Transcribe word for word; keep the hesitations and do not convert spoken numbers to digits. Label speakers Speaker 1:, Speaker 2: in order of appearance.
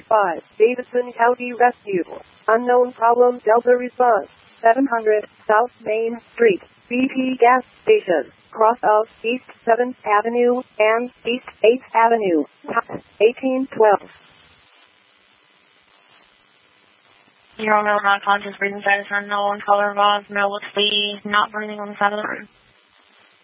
Speaker 1: five, Davidson County Rescue. Unknown problem, Delta response. seven hundred, South Main Street, B P gas station, cross of East seventh Avenue and East eighth Avenue, eighteen twelve.
Speaker 2: Zero male, not conscious, breathing status unknown, color of Oz, male looks sleep, not breathing on the side of the room.